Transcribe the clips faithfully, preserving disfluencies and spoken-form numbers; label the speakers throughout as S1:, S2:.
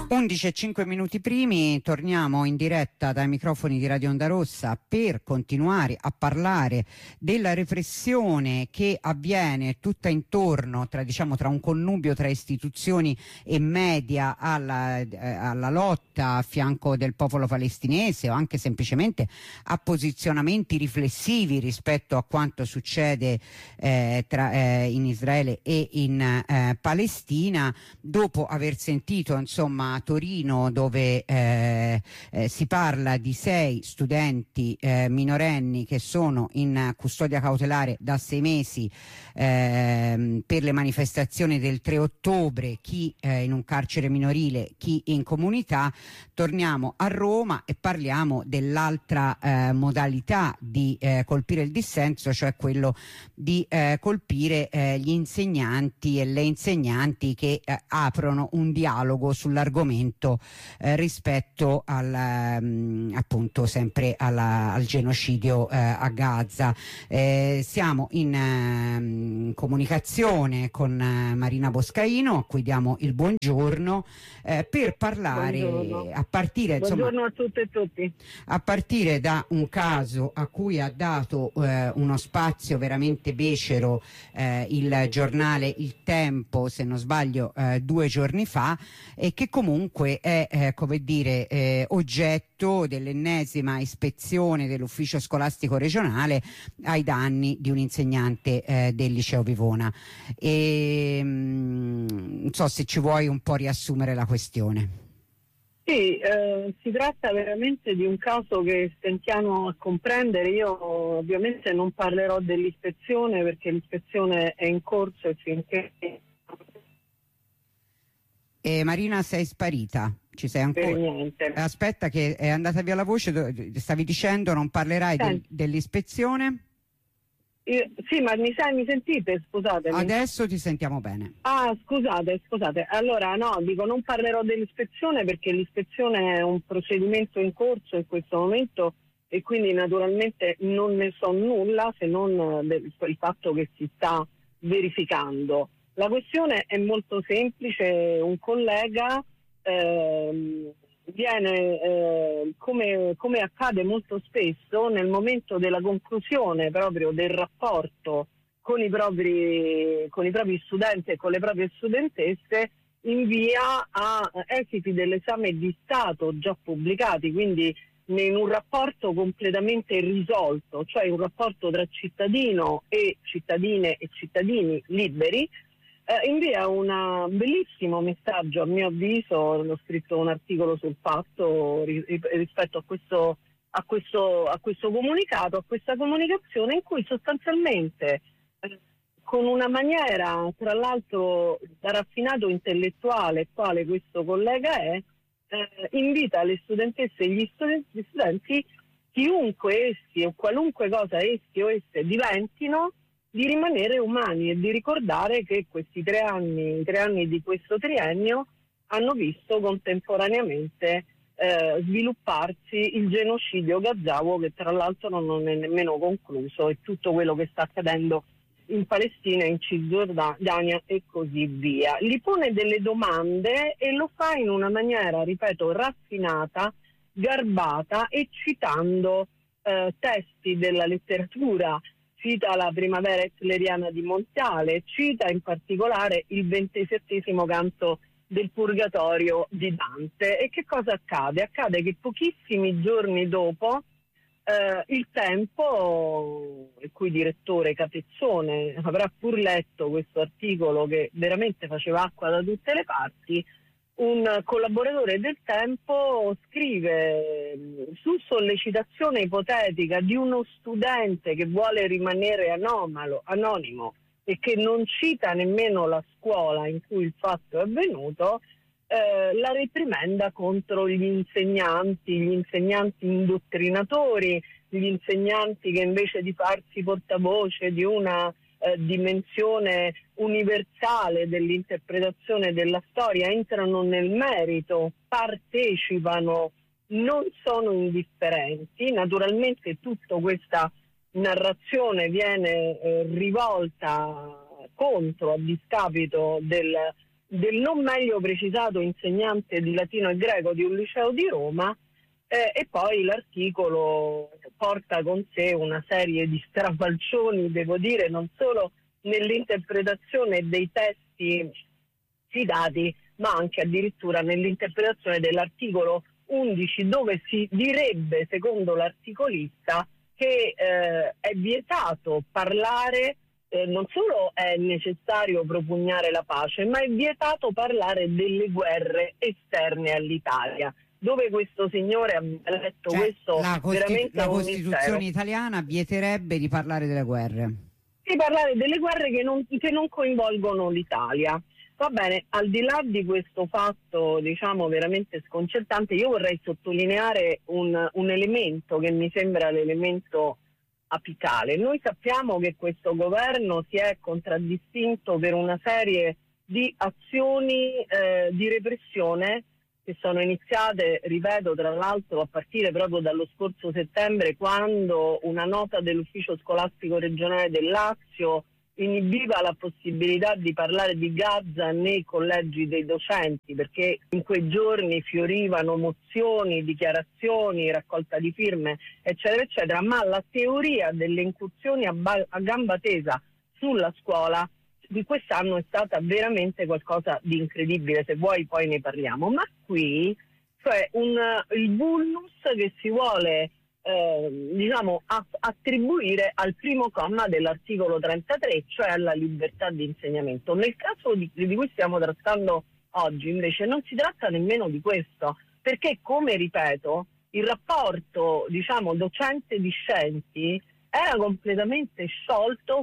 S1: undici e cinque minuti primi, torniamo in diretta dai microfoni di Radio Onda Rossa per continuare a parlare della repressione che avviene tutta intorno, tra, diciamo, tra un connubio tra istituzioni e media alla, eh, alla lotta a fianco del popolo palestinese, o anche semplicemente a posizionamenti riflessivi rispetto a quanto succede eh, tra, eh, in Israele e in eh, Palestina, dopo aver sentito, insomma, a Torino, dove eh, eh, si parla di sei studenti eh, minorenni che sono in custodia cautelare da sei mesi eh, per le manifestazioni del tre ottobre, chi eh, in un carcere minorile, chi in comunità. Torniamo a Roma e parliamo dell'altra eh, modalità di eh, colpire il dissenso, cioè quello di eh, colpire eh, gli insegnanti e le insegnanti che eh, aprono un dialogo sull'argomento eh, rispetto al, mh, appunto sempre alla, al genocidio eh, a Gaza. Eh, siamo in eh, comunicazione con eh, Marina Boscaino, a cui diamo il buongiorno, eh, per parlare
S2: buongiorno.
S1: a partire insomma,
S2: buongiorno a tutte e tutti.
S1: A partire da un caso a cui ha dato eh, uno spazio veramente becero eh, il giornale Il Tempo, se non sbaglio eh, due giorni fa, e che comunque è eh, come dire eh, oggetto dell'ennesima ispezione dell'ufficio scolastico regionale ai danni di un insegnante eh, del liceo Vivona. E, mh, non so se ci vuoi un po' riassumere la questione.
S2: Sì, eh, si tratta veramente di un caso che stentiamo a comprendere. Io ovviamente non parlerò dell'ispezione perché l'ispezione è in corso e finché...
S1: Eh, Marina, sei sparita? Ci sei ancora?
S2: Per niente.
S1: Aspetta che è andata via la voce, stavi dicendo non parlerai del, dell'ispezione?
S2: Io, sì, ma mi, sai, mi sentite? Scusatemi.
S1: Adesso ti sentiamo bene.
S2: Ah, scusate, scusate. Allora, no, dico non parlerò dell'ispezione perché l'ispezione è un procedimento in corso in questo momento e quindi naturalmente non ne so nulla se non del, il fatto che si sta verificando. La questione è molto semplice. Un collega ehm, viene, eh, come, come accade molto spesso, nel momento della conclusione proprio del rapporto con i propri, con i propri studenti e con le proprie studentesse, invia a esiti dell'esame di Stato già pubblicati, quindi in un rapporto completamente risolto, cioè un rapporto tra cittadino e cittadine e cittadini liberi. Eh, invia un bellissimo messaggio, a mio avviso. Ho scritto un articolo sul fatto rispetto a questo, a questo, a questo comunicato, a questa comunicazione, in cui sostanzialmente eh, con una maniera, tra l'altro da raffinato intellettuale quale questo collega è, eh, invita le studentesse e gli studenti, gli studenti, chiunque essi o qualunque cosa essi o esse diventino, di rimanere umani e di ricordare che questi tre anni, i tre anni di questo triennio hanno visto contemporaneamente eh, svilupparsi il genocidio gazzavo, che tra l'altro non è nemmeno concluso, e tutto quello che sta accadendo in Palestina, in Cisgiordania e così via. Gli pone delle domande e lo fa in una maniera, ripeto, raffinata, garbata e citando eh, testi della letteratura. Cita la Primavera hitleriana di Mondiale, cita in particolare il ventisettesimo canto del Purgatorio di Dante. E che cosa accade? Accade che pochissimi giorni dopo eh, il Tempo, il cui direttore Capezzone avrà pur letto questo articolo che veramente faceva acqua da tutte le parti, un collaboratore del Tempo scrive, su sollecitazione ipotetica di uno studente che vuole rimanere anomalo, anonimo e che non cita nemmeno la scuola in cui il fatto è avvenuto, eh, la reprimenda contro gli insegnanti, gli insegnanti indottrinatori, gli insegnanti che invece di farsi portavoce di una Eh, dimensione universale dell'interpretazione della storia entrano nel merito, partecipano, non sono indifferenti. Naturalmente tutta questa narrazione viene eh, rivolta contro, a discapito del del non meglio precisato insegnante di latino e greco di un liceo di Roma, eh, e poi l'articolo porta con sé una serie di strafalcioni, devo dire, non solo nell'interpretazione dei testi citati, ma anche addirittura nell'interpretazione dell'articolo undici, dove si direbbe, secondo l'articolista, che eh, è vietato parlare, eh, non solo è necessario propugnare la pace, ma è vietato parlare delle guerre esterne all'Italia. Dove questo signore ha letto
S1: cioè,
S2: questo,
S1: la, Costitu-
S2: veramente
S1: la
S2: un
S1: Costituzione
S2: mistero.
S1: italiana vieterebbe di parlare delle guerre.
S2: Di parlare delle guerre che non, che non coinvolgono l'Italia. Va bene, al di là di questo fatto, diciamo, veramente sconcertante, io vorrei sottolineare un, un elemento che mi sembra l'elemento apicale. Noi sappiamo che questo governo si è contraddistinto per una serie di azioni eh, di repressione che sono iniziate, ripeto, tra l'altro a partire proprio dallo scorso settembre, quando una nota dell'ufficio scolastico regionale del Lazio inibiva la possibilità di parlare di Gaza nei collegi dei docenti, perché in quei giorni fiorivano mozioni, dichiarazioni, raccolta di firme, eccetera, eccetera, ma la teoria delle incursioni a, ba- a gamba tesa sulla scuola di quest'anno è stata veramente qualcosa di incredibile. Se vuoi poi ne parliamo, ma qui cioè un, il vulnus che si vuole eh, diciamo a, attribuire al primo comma dell'articolo trentatré, cioè alla libertà di insegnamento. Nel caso di, di cui stiamo trattando oggi invece non si tratta nemmeno di questo, perché, come ripeto, il rapporto, diciamo, docente-discenti era completamente sciolto.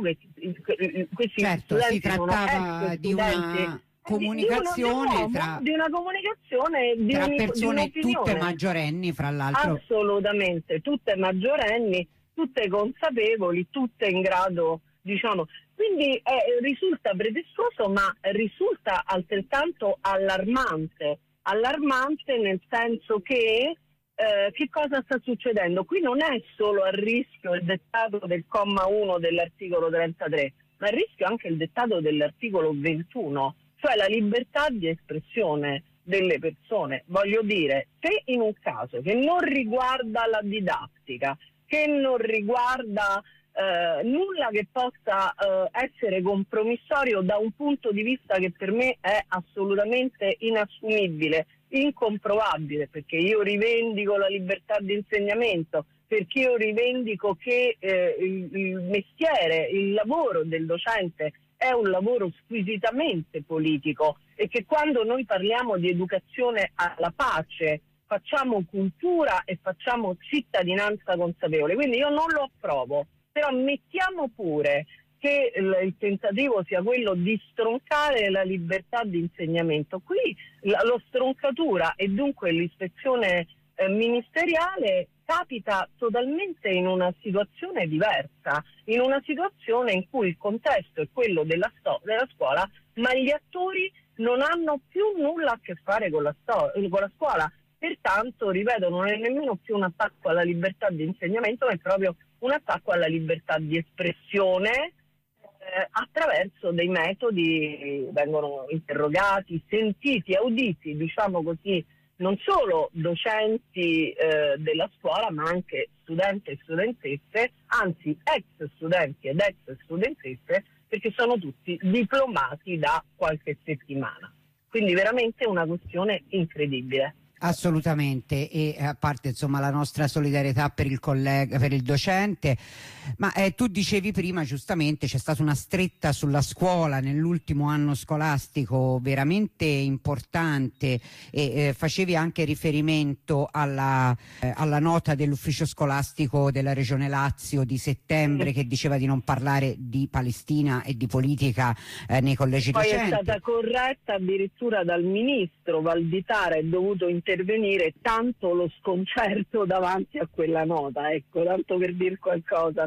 S2: Questi
S1: certo,
S2: studenti
S1: si trattava
S2: sono
S1: di una comunicazione
S2: di, uno, di,
S1: tra,
S2: di una comunicazione di
S1: tra
S2: un,
S1: persone
S2: di
S1: tutte maggiorenni, fra l'altro.
S2: Assolutamente, tutte maggiorenni, tutte consapevoli, tutte in grado, diciamo. Quindi eh, risulta pretestuoso, ma risulta altrettanto allarmante. Allarmante nel senso che Eh, che cosa sta succedendo? Qui non è solo a rischio il dettato del comma uno dell'articolo trentatré, ma a rischio anche il dettato dell'articolo ventuno, cioè la libertà di espressione delle persone. Voglio dire, se in un caso che non riguarda la didattica, che non riguarda eh, nulla che possa eh, essere compromissorio da un punto di vista che per me è assolutamente inassumibile, incomprovabile, perché io rivendico la libertà di insegnamento, perché io rivendico che eh, il, il mestiere, il lavoro del docente è un lavoro squisitamente politico e che quando noi parliamo di educazione alla pace facciamo cultura e facciamo cittadinanza consapevole. Quindi io non lo approvo, però mettiamo pure che il tentativo sia quello di stroncare la libertà di insegnamento. Qui la, lo stroncatura e dunque l'ispezione eh, ministeriale capita totalmente in una situazione diversa, in una situazione in cui il contesto è quello della, sto- della scuola, ma gli attori non hanno più nulla a che fare con la, sto- con la scuola. Pertanto, ripeto, non è nemmeno più un attacco alla libertà di insegnamento, ma è proprio un attacco alla libertà di espressione, Eh, attraverso dei metodi, vengono interrogati, sentiti, auditi, diciamo così, non solo docenti eh, della scuola, ma anche studenti e studentesse, anzi ex studenti ed ex studentesse, perché sono tutti diplomati da qualche settimana. Quindi veramente una questione incredibile.
S1: Assolutamente, e a parte insomma la nostra solidarietà per il collega, per il docente, ma eh, tu dicevi prima giustamente c'è stata una stretta sulla scuola nell'ultimo anno scolastico veramente importante e eh, facevi anche riferimento alla, eh, alla nota dell'ufficio scolastico della Regione Lazio di settembre mm. che diceva di non parlare di Palestina e di politica eh, nei collegi
S2: Poi
S1: docenti.
S2: Poi è stata corretta addirittura dal ministro Valditara, è dovuto intervenire intervenire, tanto lo sconcerto davanti a quella nota, ecco, tanto per dire qualcosa, no?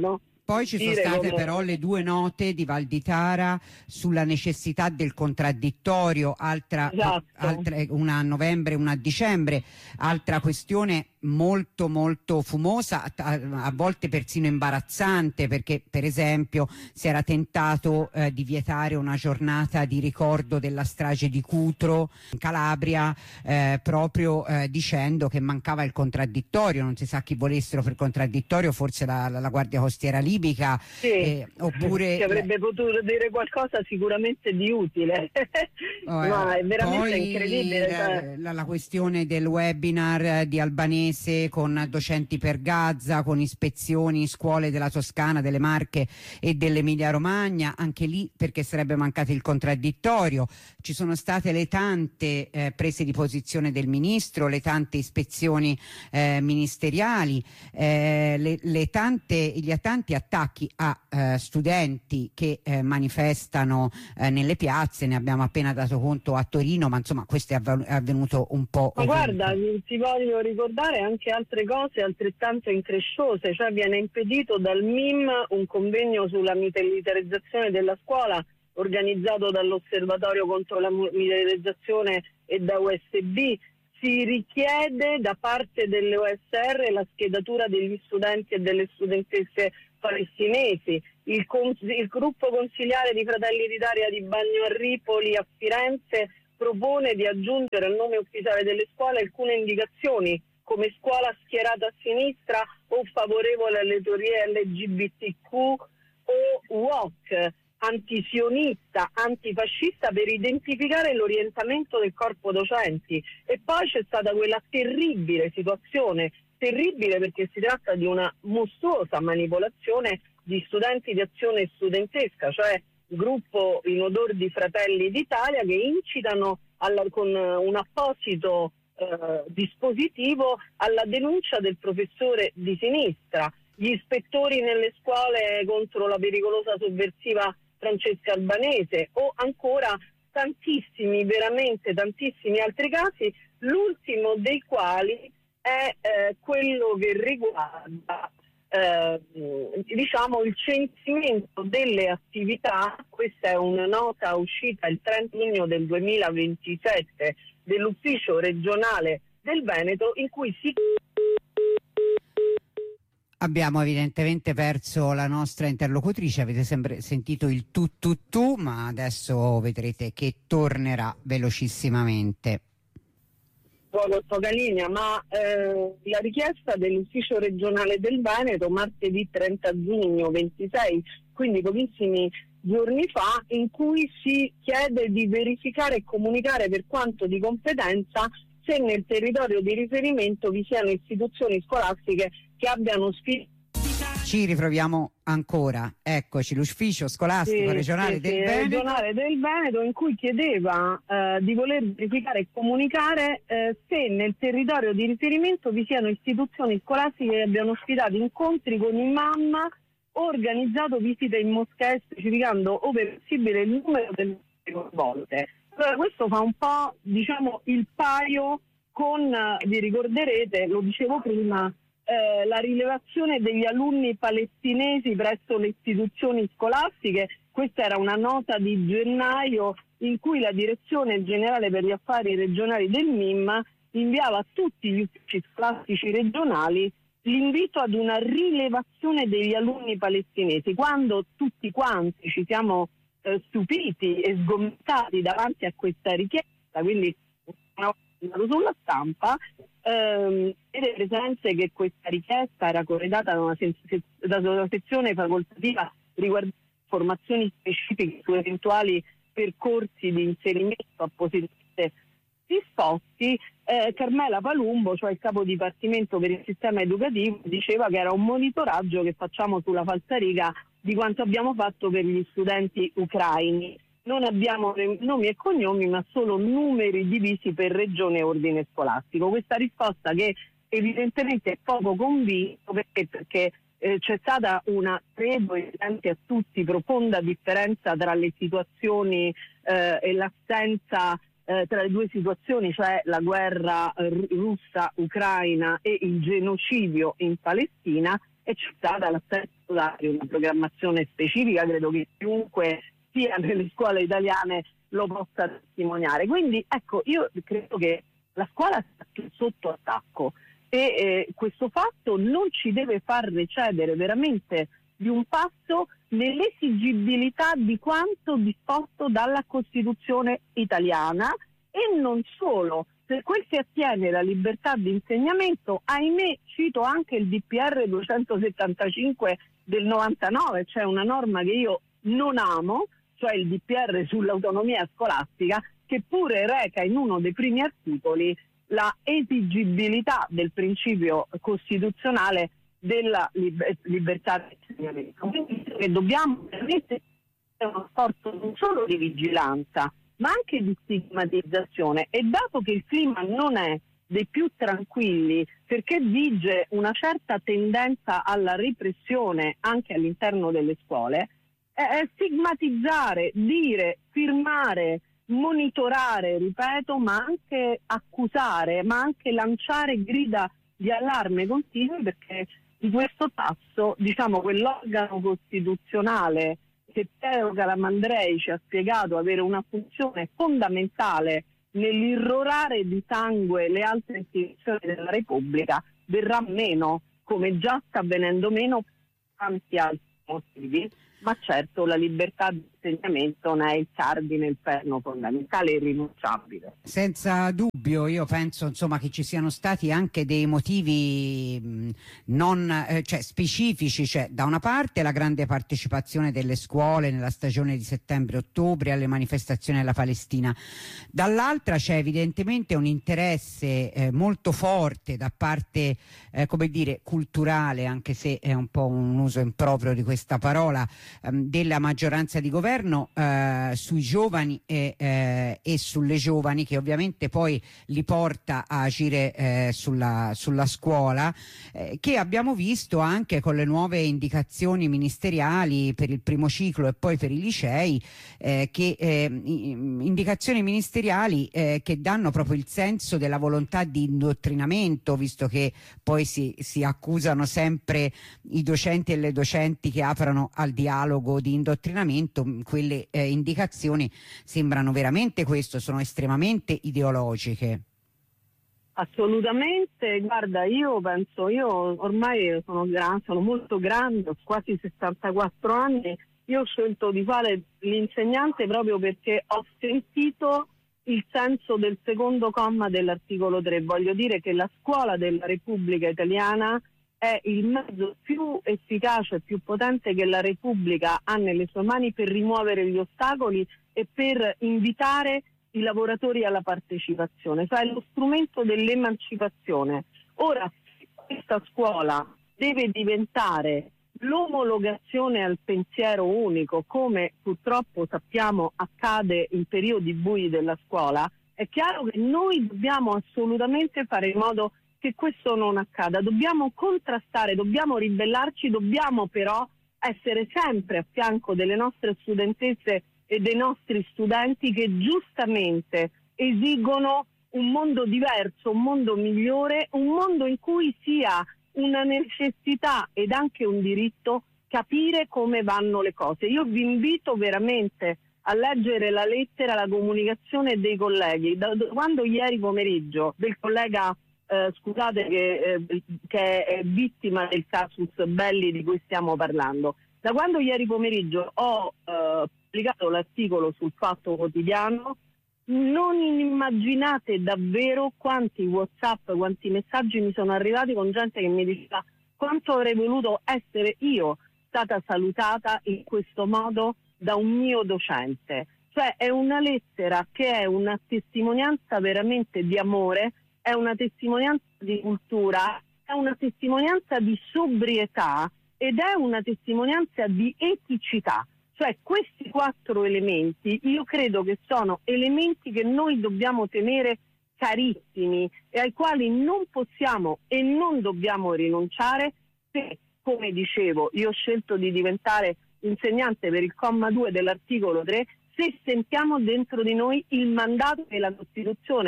S1: Poi ci sono state come... però le due note di Valditara sulla necessità del contraddittorio, altra,
S2: esatto.
S1: altra, una a novembre, una a dicembre, altra questione molto molto fumosa, a, a volte persino imbarazzante, perché per esempio si era tentato eh, di vietare una giornata di ricordo della strage di Cutro in Calabria, eh, proprio eh, dicendo che mancava il contraddittorio, non si sa chi volessero per contraddittorio, forse la, la, la Guardia Costiera libica,
S2: sì,
S1: eh, oppure
S2: che avrebbe potuto dire qualcosa sicuramente di utile.
S1: Oh, eh,
S2: ma è veramente
S1: poi,
S2: incredibile, cioè...
S1: la, la questione del webinar di Albanese con docenti per Gaza, con ispezioni in scuole della Toscana, delle Marche e dell'Emilia Romagna, anche lì perché sarebbe mancato il contraddittorio. Ci sono state le tante eh, prese di posizione del ministro, le tante ispezioni eh, ministeriali, eh, le, le tante, gli tanti attacchi a eh, studenti che eh, manifestano eh, nelle piazze. Ne abbiamo appena dato conto a Torino, ma insomma questo è avvenuto un po'
S2: ma
S1: ovunque.
S2: guarda, ti voglio ricordare anche altre cose altrettanto incresciose, cioè viene impedito dal M I M un convegno sulla militarizzazione della scuola organizzato dall'Osservatorio contro la militarizzazione e da U S B. Si richiede da parte delle O S R la schedatura degli studenti e delle studentesse palestinesi. Il, cons- il gruppo consiliare di Fratelli d'Italia di Bagno a Ripoli a Firenze propone di aggiungere al nome ufficiale delle scuole alcune indicazioni come scuola schierata a sinistra o favorevole alle teorie L G B T Q o W O C, antisionista, antifascista, per identificare l'orientamento del corpo docenti. E poi c'è stata quella terribile situazione, terribile perché si tratta di una mostruosa manipolazione di studenti di Azione Studentesca, cioè gruppo in odor di Fratelli d'Italia, che incitano alla, con un apposito eh, dispositivo alla denuncia del professore di sinistra, gli ispettori nelle scuole contro la pericolosa sovversiva Francesca Albanese, o ancora tantissimi, veramente tantissimi altri casi, l'ultimo dei quali è eh, quello che riguarda Eh, diciamo il censimento delle attività. Questa è una nota uscita il trenta giugno del duemilaventisette dell'ufficio regionale del Veneto, in cui si
S1: abbiamo evidentemente perso la nostra interlocutrice. Avete sempre sentito il tu tu tu, ma adesso vedrete che tornerà velocissimamente.
S2: poca linea, ma eh, la richiesta dell'ufficio regionale del Veneto martedì trenta giugno ventisei, quindi pochissimi giorni fa, in cui si chiede di verificare e comunicare per quanto di competenza se nel territorio di riferimento vi siano istituzioni scolastiche che abbiano ospitato.
S1: Ci riproviamo ancora, eccoci, l'ufficio scolastico
S2: sì,
S1: regionale,
S2: sì,
S1: del,
S2: sì,
S1: Veneto.
S2: regionale del Veneto, in cui chiedeva eh, di voler verificare e comunicare eh, se nel territorio di riferimento vi siano istituzioni scolastiche che abbiano ospitato incontri con imam o organizzato visite in moschee, specificando ove possibile il numero delle coinvolte. Allora, questo fa un po', diciamo, il paio con, vi ricorderete, lo dicevo prima, Eh, la rilevazione degli alunni palestinesi presso le istituzioni scolastiche. Questa era una nota di gennaio in cui la Direzione Generale per gli Affari Regionali del M I M inviava a tutti gli uffici scolastici regionali l'invito ad una rilevazione degli alunni palestinesi, quando tutti quanti ci siamo eh, stupiti e sgomitati davanti a questa richiesta, quindi una volta sulla stampa, ehm, e le presenze che questa richiesta era corredata da una, se- da una sezione facoltativa riguardante formazioni specifiche su eventuali percorsi di inserimento appositamente disposti. eh, Carmela Palumbo, cioè il capo dipartimento per il sistema educativo, diceva che era un monitoraggio che facciamo sulla falsariga di quanto abbiamo fatto per gli studenti ucraini. Non abbiamo nomi e cognomi, ma solo numeri divisi per regione e ordine scolastico. Questa risposta, che evidentemente è poco convinto, perché, perché eh, c'è stata una, credo evidente a tutti, profonda differenza tra le situazioni eh, e l'assenza eh, tra le due situazioni, cioè la guerra eh, russa-ucraina e il genocidio in Palestina, e c'è stata l'assenza dare una programmazione specifica, credo che chiunque sia nelle scuole italiane lo possa testimoniare. Quindi ecco, io credo che la scuola sia sotto attacco e eh, questo fatto non ci deve far recedere veramente di un passo nell'esigibilità di quanto disposto dalla Costituzione italiana, e non solo. Per quel che attiene la libertà di insegnamento, ahimè, cito anche il D P R duecentosettantacinque del novantanove, cioè una norma che io non amo, cioè il D P R sull'autonomia scolastica, che pure reca in uno dei primi articoli la esigibilità del principio costituzionale della liber- libertà di insegnamento. Quindi che dobbiamo veramente fare uno sforzo non solo di vigilanza, ma anche di stigmatizzazione, e dato che il clima non è dei più tranquilli, perché vige una certa tendenza alla repressione anche all'interno delle scuole, eh, stigmatizzare, dire, firmare, monitorare, ripeto, ma anche accusare, ma anche lanciare grida di allarme continui, perché di questo passo, diciamo, quell'organo costituzionale che Piero Calamandrei ci ha spiegato avere una funzione fondamentale nell'irrorare di sangue le altre istituzioni della Repubblica, verrà meno, come già sta venendo meno per tanti altri motivi. Ma certo la libertà di insegnamento ne è il cardine, il perno fondamentale e irrinunciabile.
S1: Senza dubbio, io penso insomma che ci siano stati anche dei motivi mh, non eh, cioè specifici, cioè da una parte la grande partecipazione delle scuole nella stagione di settembre-ottobre alle manifestazioni della Palestina, dall'altra c'è evidentemente un interesse eh, molto forte da parte eh, come dire culturale, anche se è un po' un uso improprio di questa parola, della maggioranza di governo eh, sui giovani e, eh, e sulle giovani, che ovviamente poi li porta a agire eh, sulla, sulla scuola, eh, che abbiamo visto anche con le nuove indicazioni ministeriali per il primo ciclo e poi per i licei, eh, che eh, indicazioni ministeriali eh, che danno proprio il senso della volontà di indottrinamento, visto che poi si, si accusano sempre i docenti e le docenti che aprono al dialogo di indottrinamento. Quelle eh, indicazioni sembrano veramente questo, sono estremamente ideologiche.
S2: Assolutamente, guarda, io penso, io ormai sono, gran, sono molto grande, ho quasi sessantaquattro anni, io ho scelto di fare l'insegnante proprio perché ho sentito il senso del secondo comma dell'articolo tre. Voglio dire che la scuola della Repubblica Italiana è il mezzo più efficace e più potente che la Repubblica ha nelle sue mani per rimuovere gli ostacoli e per invitare i lavoratori alla partecipazione, cioè lo strumento dell'emancipazione. Ora, questa scuola deve diventare l'omologazione al pensiero unico, come purtroppo sappiamo accade in periodi bui della scuola, è chiaro che noi dobbiamo assolutamente fare in modo che questo non accada, dobbiamo contrastare, dobbiamo ribellarci, dobbiamo però essere sempre a fianco delle nostre studentesse e dei nostri studenti che giustamente esigono un mondo diverso, un mondo migliore, un mondo in cui sia una necessità ed anche un diritto capire come vanno le cose. Io vi invito veramente a leggere la lettera, la comunicazione dei colleghi. Da, da, quando ieri pomeriggio del collega Eh, scusate che, eh, che è vittima del casus belli di cui stiamo parlando. Da quando ieri pomeriggio ho eh, pubblicato l'articolo sul Fatto Quotidiano, non immaginate davvero quanti WhatsApp, quanti messaggi mi sono arrivati con gente che mi diceva quanto avrei voluto essere io stata salutata in questo modo da un mio docente. Cioè è una lettera che è una testimonianza veramente di amore, è una testimonianza di cultura, è una testimonianza di sobrietà ed è una testimonianza di eticità. Cioè questi quattro elementi io credo che sono elementi che noi dobbiamo tenere carissimi e ai quali non possiamo e non dobbiamo rinunciare, se, come dicevo, io ho scelto di diventare insegnante per il comma due dell'articolo tre, se sentiamo dentro di noi il mandato che la Costituzione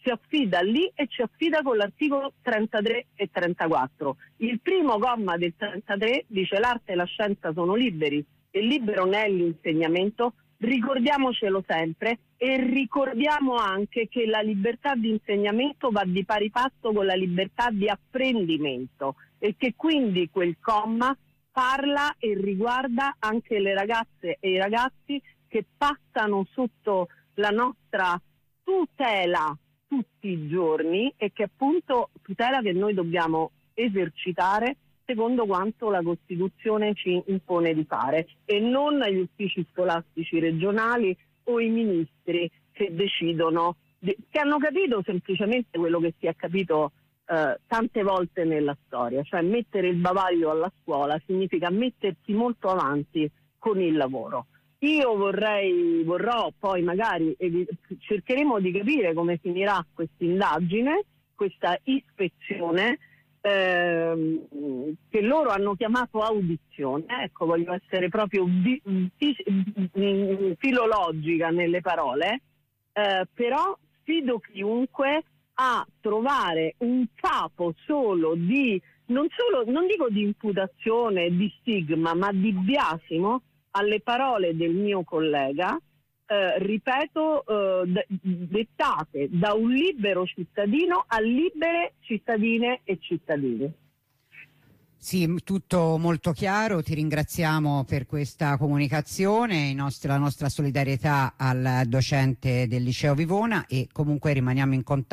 S2: si affida lì e ci affida con l'articolo trentatré e trentaquattro. Il primo comma del trentatré dice: l'arte e la scienza sono liberi e libero ne è l'insegnamento. Ricordiamocelo sempre e ricordiamo anche che la libertà di insegnamento va di pari passo con la libertà di apprendimento e che quindi quel comma parla e riguarda anche le ragazze e i ragazzi che passano sotto la nostra tutela tutti i giorni e che appunto tutela che noi dobbiamo esercitare secondo quanto la Costituzione ci impone di fare e non gli uffici scolastici regionali o i ministri che decidono, che hanno capito semplicemente quello che si è capito eh, tante volte nella storia, cioè mettere il bavaglio alla scuola significa mettersi molto avanti con il lavoro. Io vorrei, vorrò poi magari eh, cercheremo di capire come finirà questa indagine, questa ispezione eh, che loro hanno chiamato audizione. Ecco, voglio essere proprio vi, vi, filologica nelle parole, eh, però sfido chiunque a trovare un capo solo di, non solo, non dico di imputazione, di stigma, ma di biasimo alle parole del mio collega, eh, ripeto, eh, d- dettate da un libero cittadino a libere cittadine e cittadini.
S1: Sì, tutto molto chiaro, ti ringraziamo per questa comunicazione, i nostri, la nostra solidarietà al docente del Liceo Vivona e comunque rimaniamo in contatto.